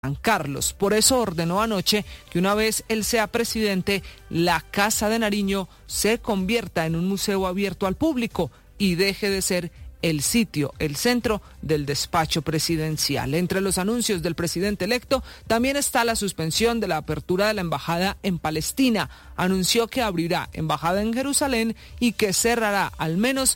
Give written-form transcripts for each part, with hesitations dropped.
San Carlos. Por eso ordenó anoche que una vez él sea presidente, la Casa de Nariño se convierta en un museo abierto al público y deje de ser el sitio, el centro del despacho presidencial. Entre los anuncios del presidente electo también está la suspensión de la apertura de la embajada en Palestina. Anunció que abrirá embajada en Jerusalén y que cerrará al menos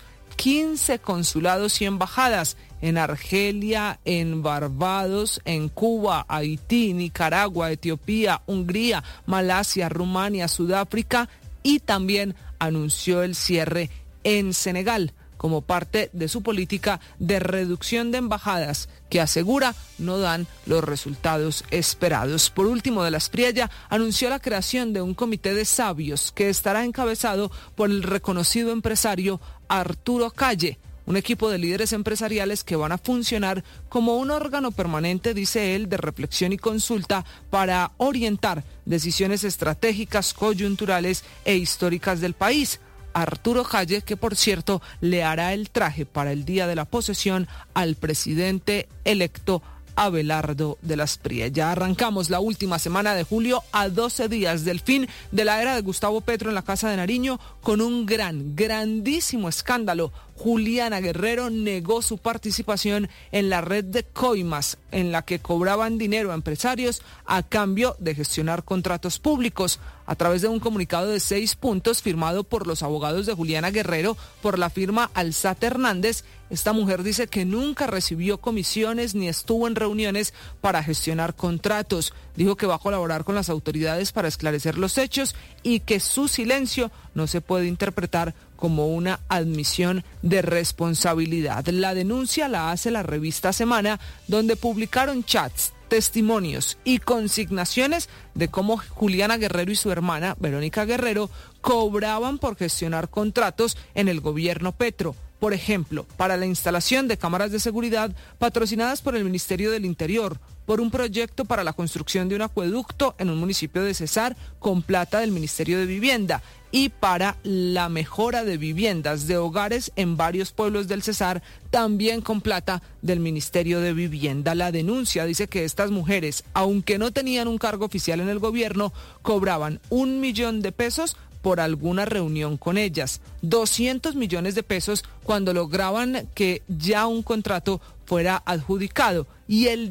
15 consulados y embajadas en Argelia, en Barbados, en Cuba, Haití, Nicaragua, Etiopía, Hungría, Malasia, Rumania, Sudáfrica, y también anunció el cierre en Senegal como parte de su política de reducción de embajadas que asegura no dan los resultados esperados. Por último, De la Espriella anunció la creación de un comité de sabios que estará encabezado por el reconocido empresario Arturo Calle, un equipo de líderes empresariales que van a funcionar como un órgano permanente, dice él, de reflexión y consulta para orientar decisiones estratégicas, coyunturales e históricas del país. Arturo Calle, que por cierto le hará el traje para el día de la posesión al presidente electo Abelardo de la Espriella. Ya arrancamos la última semana de julio a 12 días del fin de la era de Gustavo Petro en la Casa de Nariño con un grandísimo escándalo. Juliana Guerrero negó su participación en la red de coimas en la que cobraban dinero a empresarios a cambio de gestionar contratos públicos. A través de un comunicado de 6 puntos firmado por los abogados de Juliana Guerrero por la firma Alzate Hernández, esta mujer dice que nunca recibió comisiones ni estuvo en reuniones para gestionar contratos. Dijo que va a colaborar con las autoridades para esclarecer los hechos y que su silencio no se puede interpretar como una admisión de responsabilidad. La denuncia la hace la revista Semana, donde publicaron chats, testimonios y consignaciones de cómo Juliana Guerrero y su hermana, Verónica Guerrero, cobraban por gestionar contratos en el gobierno Petro. Por ejemplo, para la instalación de cámaras de seguridad patrocinadas por el Ministerio del Interior, por un proyecto para la construcción de un acueducto en un municipio de Cesar con plata del Ministerio de Vivienda y para la mejora de viviendas de hogares en varios pueblos del Cesar, también con plata del Ministerio de Vivienda. La denuncia dice que estas mujeres, aunque no tenían un cargo oficial en el gobierno, cobraban 1 millón de pesos por alguna reunión con ellas, 200 millones de pesos cuando lograban que ya un contrato fuera adjudicado y el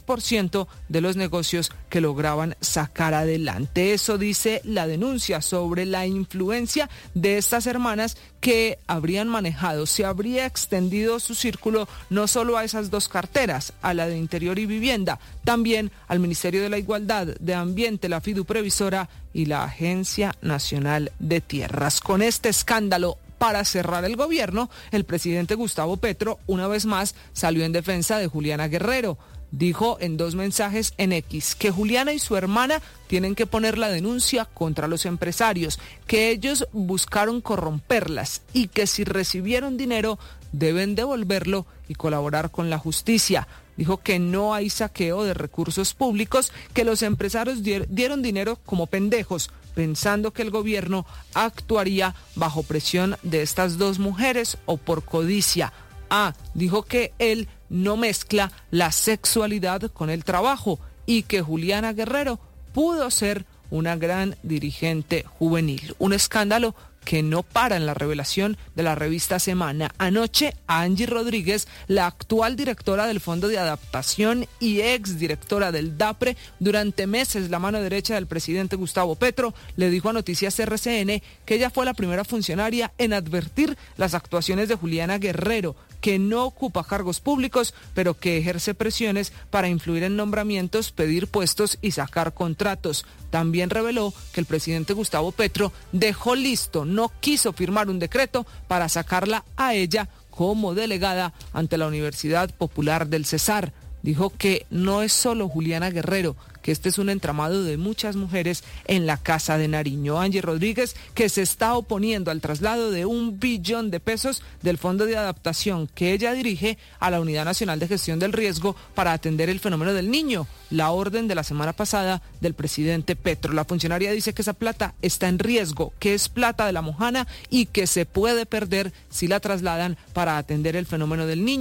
10% de los negocios que lograban sacar adelante. Eso dice la denuncia sobre la influencia de estas hermanas que habrían manejado. Se habría extendido su círculo no solo a esas 2 carteras, a la de Interior y Vivienda, también al Ministerio de la Igualdad, de Ambiente, la Fiduprevisora y la Agencia Nacional de Tierras. Con este escándalo para cerrar el gobierno, el presidente Gustavo Petro una vez más salió en defensa de Juliana Guerrero. Dijo en 2 mensajes en X que Juliana y su hermana tienen que poner la denuncia contra los empresarios, que ellos buscaron corromperlas y que si recibieron dinero deben devolverlo y colaborar con la justicia. Dijo que no hay saqueo de recursos públicos, que los empresarios dieron dinero como pendejos, pensando que el gobierno actuaría bajo presión de estas 2 mujeres o por codicia. Dijo que él no mezcla la sexualidad con el trabajo y que Juliana Guerrero pudo ser una gran dirigente juvenil. Un escándalo que no para en la revelación de la revista Semana. Anoche, Angie Rodríguez, la actual directora del Fondo de Adaptación y exdirectora del DAPRE, durante meses la mano derecha del presidente Gustavo Petro, le dijo a Noticias RCN que ella fue la primera funcionaria en advertir las actuaciones de Juliana Guerrero, que no ocupa cargos públicos, pero que ejerce presiones para influir en nombramientos, pedir puestos y sacar contratos. También reveló que el presidente Gustavo Petro dejó listo, no quiso firmar un decreto para sacarla a ella como delegada ante la Universidad Popular del Cesar. Dijo que no es solo Juliana Guerrero, que este es un entramado de muchas mujeres en la Casa de Nariño. Angie Rodríguez, que se está oponiendo al traslado de 1 billón de pesos del Fondo de Adaptación que ella dirige a la Unidad Nacional de Gestión del Riesgo para atender el fenómeno del niño, la orden de la semana pasada del presidente Petro. La funcionaria dice que esa plata está en riesgo, que es plata de la mojana y que se puede perder si la trasladan para atender el fenómeno del niño.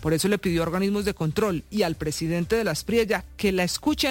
Por eso le pidió a organismos de control y al presidente de la Aspriella que la escuchen